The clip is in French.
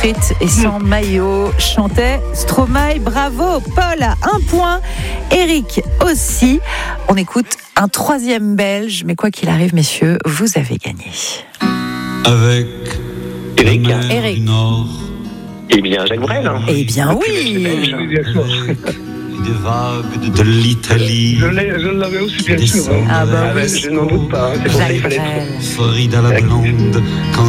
frites et sans maillot, chantait Stromae. Bravo, Paul a 1 point, Eric aussi. On écoute un 3e belge, mais quoi qu'il arrive, messieurs, vous avez gagné. Avec Eric. la mer Eric. du Nord Eh bien, Jacques Brel. Eh bien oui. Oui, bien sûr. et des vagues de l'Italie. Je l'avais aussi, bien sûr. Descend Ah bah de oui. la Je n'en doute pas. C'est pour ça qu'il Jacques fallait Brel. Floride à la blonde, quand